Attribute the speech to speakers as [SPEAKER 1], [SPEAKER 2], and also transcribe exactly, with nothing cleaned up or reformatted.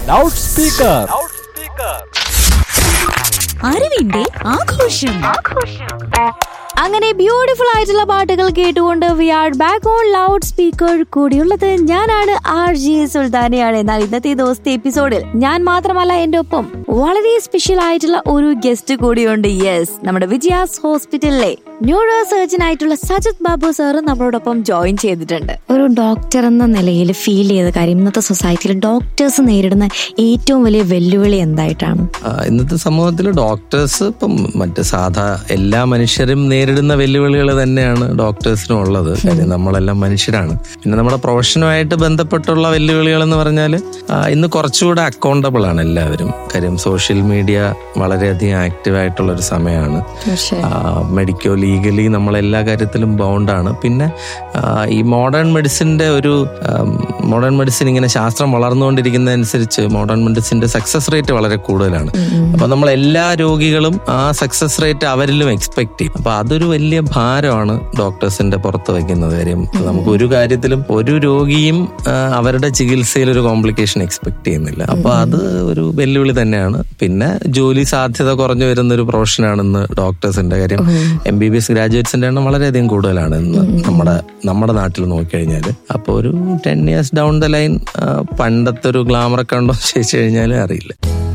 [SPEAKER 1] Loud speaker.
[SPEAKER 2] അറിവിന്റെ ആഘോഷം. അങ്ങനെ ബ്യൂട്ടിഫുൾ ആയിട്ടുള്ള പാട്ടുകൾ കേട്ടുകൊണ്ട് V are back on loud speaker. കൂടിയുള്ളത് ഞാനാണ് ആർ ജി സുൽത്താനയാണ്. എന്നാൽ ഇന്നത്തെ ദിവസത്തെ എപ്പിസോഡിൽ ഞാൻ മാത്രമല്ല, എന്റെ ഒപ്പം വളരെ സ്പെഷ്യൽ ആയിട്ടുള്ള ഒരു ഗസ്റ്റ് കൂടിയുണ്ട്. യെസ്, നമ്മുടെ വിജയാസ് ഹോസ്പിറ്റലിലെ ന്യൂറോ സർജൻ ആയിട്ടുള്ള സജിത് ബാബു സാറ് നമ്മളോടൊപ്പം ജോയിൻ ചെയ്തിട്ടുണ്ട്. ഒരു ഡോക്ടർ എന്ന നിലയിൽ ഫീൽ ചെയ്ത കാര്യം, ഇന്നത്തെ സൊസൈറ്റിയിൽ ഡോക്ടേഴ്സ് നേരിടുന്ന ഏറ്റവും വലിയ വെല്ലുവിളി എന്തായിട്ടാണ്?
[SPEAKER 3] ഇന്നത്തെ സമൂഹത്തിൽ ഡോക്ടേഴ്സ് ഇപ്പം മറ്റ് സാധാ എല്ലാ മനുഷ്യരും നേരിടുന്ന വെല്ലുവിളികൾ തന്നെയാണ് ഡോക്ടേഴ്സിനും ഉള്ളത്. കാര്യം നമ്മളെല്ലാം മനുഷ്യരാണ്. പിന്നെ നമ്മുടെ പ്രൊഫഷനുമായിട്ട് ബന്ധപ്പെട്ടുള്ള വെല്ലുവിളികൾ എന്ന് പറഞ്ഞാൽ ഇന്ന് കുറച്ചുകൂടെ അക്കൗണ്ടബിൾ ആണ് എല്ലാവരും. കാര്യം സോഷ്യൽ മീഡിയ വളരെയധികം ആക്റ്റീവ് ആയിട്ടുള്ള ഒരു സമയമാണ്. മെഡിക്കോ ലീഗലി നമ്മളെല്ലാ കാര്യത്തിലും ബൗണ്ടാണ്. പിന്നെ ഈ മോഡേൺ മെഡിസിന്റെ ഒരു മോഡേൺ മെഡിസിൻ ഇങ്ങനെ ശാസ്ത്രം വളർന്നുകൊണ്ടിരിക്കുന്നതനുസരിച്ച് മോഡേൺ മെഡിസിന്റെ സക്സസ് റേറ്റ് വളരെ കൂടുതലാണ്. അപ്പൊ നമ്മൾ എല്ലാ രോഗികളും ആ സക്സസ് റേറ്റ് അവരിലും എക്സ്പെക്ട് ചെയ്യും. അപ്പൊ അതൊരു വലിയ ഭാരമാണ് ഡോക്ടേഴ്സിന്റെ പുറത്ത് വയ്ക്കുന്നത്. കാര്യം നമുക്ക് ഒരു കാര്യത്തിലും ഒരു രോഗിയും അവരുടെ ചികിത്സയിൽ ഒരു കോംപ്ലിക്കേഷൻ എക്സ്പെക്ട് ചെയ്യുന്നില്ല. അപ്പൊ അത് ഒരു വെല്ലുവിളി തന്നെയാണ്. പിന്നെ ജോലി സാധ്യത കുറഞ്ഞു വരുന്ന ഒരു പ്രൊഫഷനാണ് ഇന്ന് ഡോക്ടേഴ്സിന്റെ. കാര്യം എം ബി ബി എസ് ഗ്രാജുവേറ്റ്സിന്റെ എണ്ണം വളരെയധികം കൂടുതലാണ് ഇന്ന് നമ്മുടെ നമ്മുടെ നാട്ടിൽ നോക്കിക്കഴിഞ്ഞാൽ. അപ്പൊ ഒരു ten years down the line പണ്ടത്തെ ഒരു ഗ്ലാമറൊക്കെ ഉണ്ടോ ചോദിച്ചു കഴിഞ്ഞാൽ അറിയില്ല.